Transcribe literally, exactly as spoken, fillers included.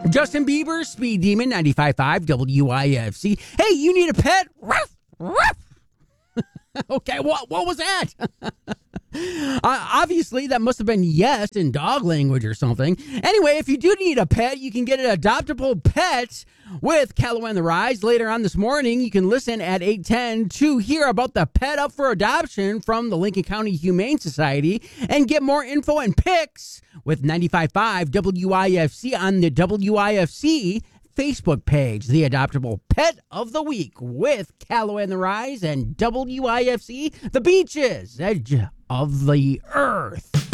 Justin Bieber, Speed Demon, ninety-five point five W I F C. Hey, you need a pet? Ruff, ruff. Okay, what what was that? uh, obviously, that must have been yes in dog language or something. Anyway, if you do need a pet, you can get an adoptable pet with Calloway on the Rise. Later on this morning, you can listen at eight ten to hear about the pet up for adoption from the Lincoln County Humane Society and get more info and pics with ninety-five point five W I F C on the W I F C Facebook page. The Adoptable Pet of the Week with Calloway on the Rise and W I F C, the beaches, edge of the earth.